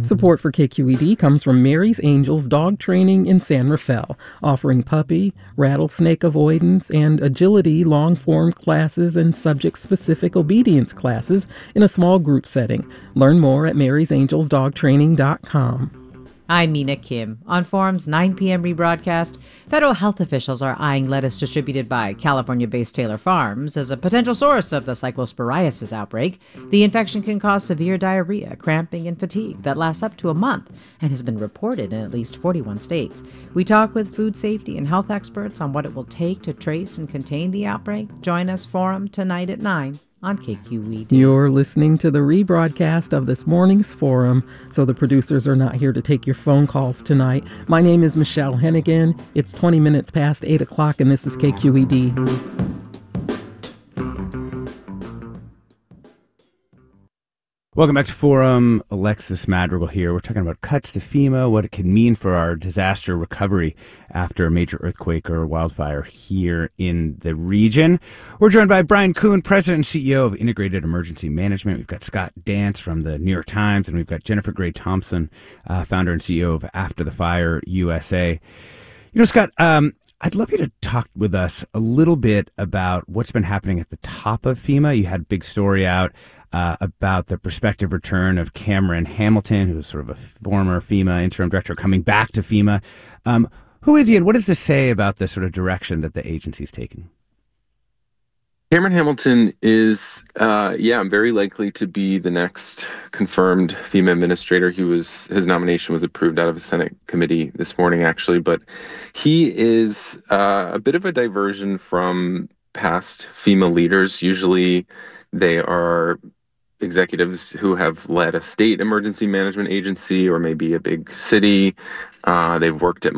Support for KQED comes from Mary's Angels Dog Training in San Rafael, offering puppy, rattlesnake avoidance, and agility long-form classes and subject-specific obedience classes in a small group setting. Learn more at marysangelsdogtraining.com. I'm Mina Kim. On Forum's 9 p.m. rebroadcast, federal health officials are eyeing lettuce distributed by California-based Taylor Farms as a potential source of the cyclosporiasis outbreak. The infection can cause severe diarrhea, cramping, and fatigue that lasts up to a month and has been reported in at least 41 states. We talk with food safety and health experts on what it will take to trace and contain the outbreak. Join us Forum tonight at 9 on KQED. You're listening to the rebroadcast of this morning's Forum, so the producers are not here to take your phone calls tonight. My name is Michelle Hennigan. It's 20 minutes past 8 o'clock, and this is KQED. Welcome back to Forum. Alexis Madrigal here. We're talking about cuts to FEMA, what it can mean for our disaster recovery after a major earthquake or wildfire here in the region. We're joined by Brian Kuhn, President and CEO of Integrated Emergency Management. We've got Scott Dance from the New York Times, and we've got Jennifer Gray Thompson, founder and CEO of After the Fire USA. You know, Scott, I'd love you to talk with us a little bit about what's been happening at the top of FEMA. You had a big story out about the prospective return of Cameron Hamilton, who's sort of a former FEMA interim director, coming back to FEMA. Who is he, and what does this say about the sort of direction that the agency's taking? Cameron Hamilton is, very likely to be the next confirmed FEMA administrator. His nomination was approved out of a Senate committee this morning, actually, but he is a bit of a diversion from past FEMA leaders. Usually they are executives who have led a state emergency management agency or maybe a big city. They've worked at